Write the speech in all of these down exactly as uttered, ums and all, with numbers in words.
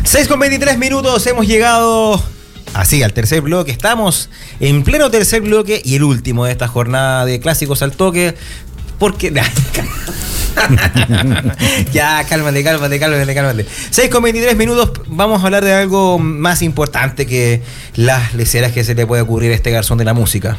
seis con veintitrés minutos, hemos llegado así al tercer bloque. Estamos en pleno tercer bloque y el último de esta jornada de clásicos al toque. Porque... ya, cálmate, cálmate, cálmate, cálmate. seis con veintitrés minutos, vamos a hablar de algo más importante que las leceras que se le puede ocurrir a este garzón de la música.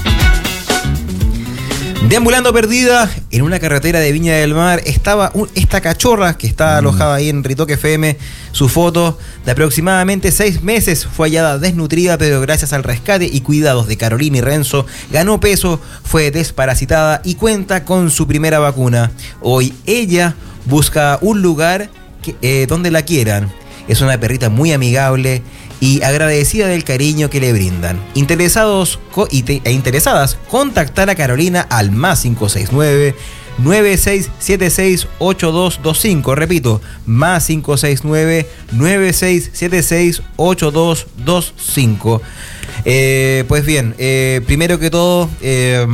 Deambulando perdida en una carretera de Viña del Mar estaba un, esta cachorra que está alojada ahí en Ritoque F M. Su foto de aproximadamente seis meses fue hallada desnutrida, pero gracias al rescate y cuidados de Carolina y Renzo ganó peso, fue desparasitada y cuenta con su primera vacuna. Hoy ella busca un lugar que, eh, donde la quieran. Es una perrita muy amigable y agradecida del cariño que le brindan. Interesados co- y te- e interesadas, contactar a Carolina al más cinco seis nueve, nueve seis siete seis, ocho dos dos cinco. Repito, más cinco seis nueve, nueve seis siete seis, ocho dos dos cinco. Eh, pues bien, eh, primero que todo... Eh,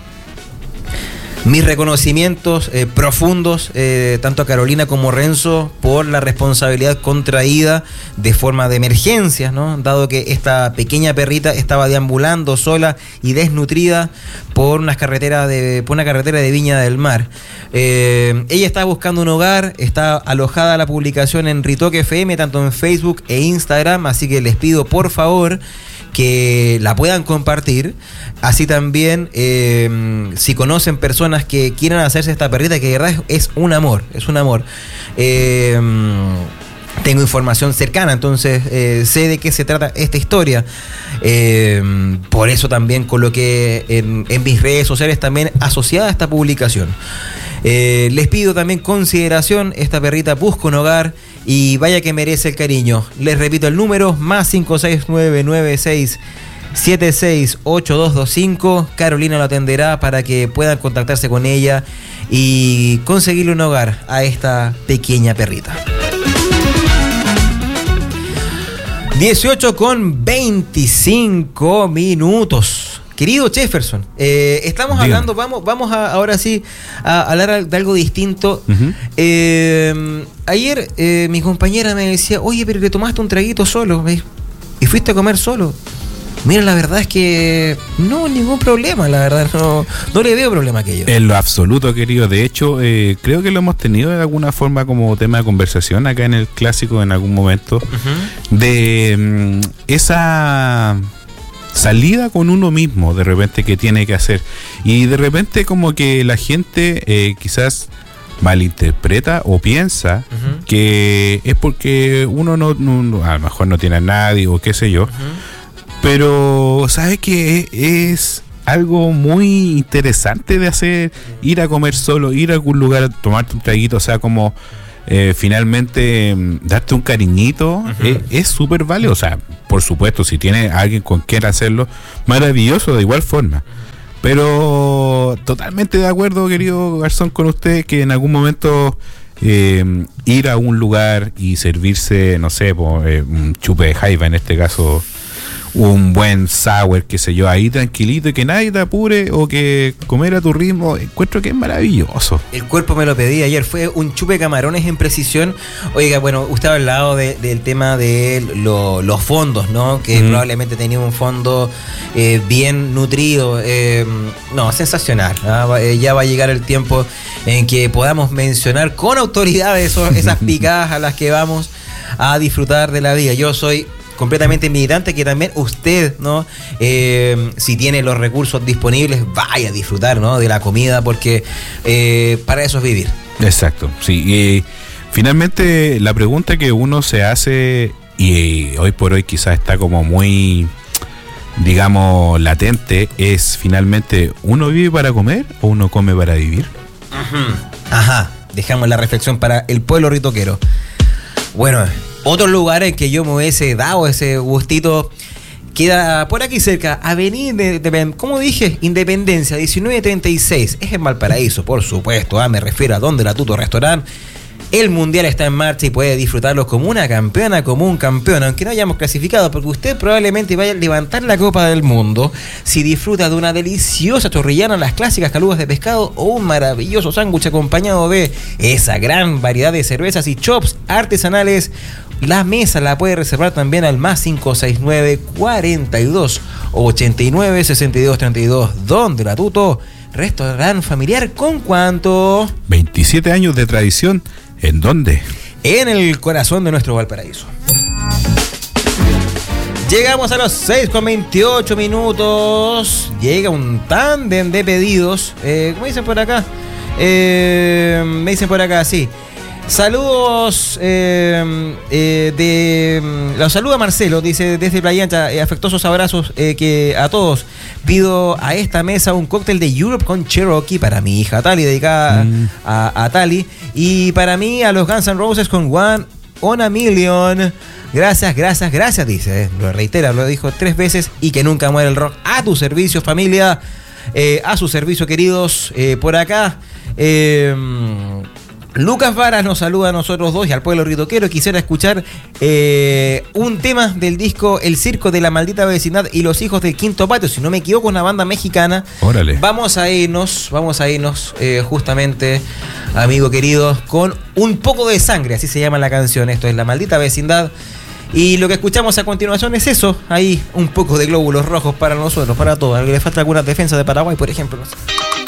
mis reconocimientos eh, profundos, eh, tanto a Carolina como a Renzo, por la responsabilidad contraída de forma de emergencia, ¿no? Dado que esta pequeña perrita estaba deambulando sola y desnutrida por unas carreteras de, por una carretera de Viña del Mar. Eh, ella está buscando un hogar, está alojada la publicación en Ritoque F M, tanto en Facebook e Instagram, así que les pido por favor que la puedan compartir. Así también, eh, si conocen personas que quieran hacerse esta perrita, que de verdad es, es un amor, es un amor. Eh, tengo información cercana, entonces eh, sé de qué se trata esta historia. Eh, por eso también coloqué en, en mis redes sociales también asociada a esta publicación. Eh, les pido también consideración, esta perrita busca un hogar y vaya que merece el cariño. Les repito el número, más cinco seis nueve, nueve seis siete seis, ocho dos dos cinco. Carolina lo atenderá para que puedan contactarse con ella y conseguirle un hogar a esta pequeña perrita. dieciocho con veinticinco minutos. Querido Jefferson, eh, estamos Dígame. hablando, vamos, vamos a, ahora sí a hablar de algo distinto. Uh-huh. Eh, ayer eh, mi compañera me decía, oye, pero le tomaste un traguito solo y fuiste a comer solo. Mira, la verdad es que no, ningún problema, la verdad, no, no le veo problema a aquello. En lo absoluto, querido. De hecho, eh, creo que lo hemos tenido de alguna forma como tema de conversación acá en el clásico en algún momento. Uh-huh. De um, esa... salida con uno mismo de repente que tiene que hacer, y de repente como que la gente eh, quizás malinterpreta o piensa uh-huh. que es porque uno no, no, a lo mejor no tiene a nadie o qué sé yo, uh-huh. pero sabes que es algo muy interesante de hacer, ir a comer solo, ir a algún lugar a tomarte un traguito, o sea, como Eh, finalmente darte un cariñito. Uh-huh. es súper válido, o sea, por supuesto, si tiene alguien con quien hacerlo, maravilloso de igual forma, pero totalmente de acuerdo, querido Garzón, con usted, que en algún momento eh, ir a un lugar y servirse, no sé, por, eh, un chupe de jaiba, en este caso un buen sour, qué sé yo, ahí tranquilito y que nadie te apure, o que comer a tu ritmo, encuentro que es maravilloso. El cuerpo me lo pedí ayer, fue un chupe de camarones en precisión. Oiga, bueno, usted ha hablado de, del tema de lo, los fondos, ¿no? Que mm. probablemente tenía un fondo eh, bien nutrido. Eh, no, sensacional. ¿Ah? Ya va a llegar el tiempo en que podamos mencionar con autoridad esos, esas picadas a las que vamos a disfrutar de la vida. Yo soy completamente militante que también usted, ¿no? Eh, si tiene los recursos disponibles, vaya a disfrutar, ¿no? De la comida, porque eh, para eso es vivir. Exacto, sí. Y finalmente la pregunta que uno se hace, y hoy por hoy quizás está como muy, digamos, latente, es finalmente, ¿uno vive para comer o uno come para vivir? Ajá, Ajá. Dejamos la reflexión para el pueblo ritoquero. Bueno, otro lugar en que yo me hubiese dado ese gustito queda por aquí cerca, Avenida, de, de, ¿cómo dije? Independencia, diecinueve treinta y seis. Es en Valparaíso, por supuesto. Ah, me refiero a donde la Tuto Restaurant. El mundial está en marcha y puede disfrutarlo como una campeona, como un campeón, aunque no hayamos clasificado, porque usted probablemente vaya a levantar la Copa del Mundo si disfruta de una deliciosa chorrillana, las clásicas calugas de pescado o un maravilloso sándwich acompañado de esa gran variedad de cervezas y chops artesanales. La mesa la puede reservar también al más cinco seis nueve, cuarenta y dos, ochenta y nueve, sesenta y dos, treinta y dos. Donde la Tuto, restaurante familiar con ¿cuánto? veintisiete años de tradición. ¿En dónde? En el corazón de nuestro Valparaíso. Llegamos a los seis con veintiocho minutos. Llega un tándem de pedidos. Eh, ¿Cómo dicen por acá? Eh, me dicen por acá, sí. Saludos eh, eh, de los saluda Marcelo, dice desde Playa Ancha, eh, afectuosos abrazos eh, que a todos. Pido a esta mesa un cóctel de Europe con Cherokee para mi hija Tali, dedicada mm. a, a Tali, y para mí a los Guns N' Roses con One on a Million. Gracias, gracias, gracias, dice, eh, lo reitera, lo dijo tres veces, y que nunca muere el rock. A tu servicio, familia, eh, a su servicio, queridos, eh, por acá. Eh, Lucas Varas nos saluda a nosotros dos y al pueblo ritoquero. Quisiera escuchar eh, un tema del disco El Circo de la Maldita Vecindad y Los Hijos del Quinto Patio, si no me equivoco, una banda mexicana. Órale. Vamos a irnos, vamos a irnos eh, justamente, amigo querido, con Un Poco de Sangre, así se llama la canción. Esto es La Maldita Vecindad. Y lo que escuchamos a continuación es eso, ahí un poco de glóbulos rojos para nosotros, para todos. ¿Le falta alguna defensa de Paraguay, por ejemplo? No sé.